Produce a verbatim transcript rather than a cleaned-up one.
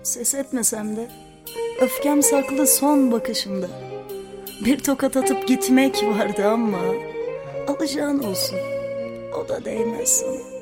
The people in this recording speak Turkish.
Ses etmesem de öfkem saklı son bakışımda. Bir tokat atıp gitmek vardı ama alacağın olsun, o da değmez sana.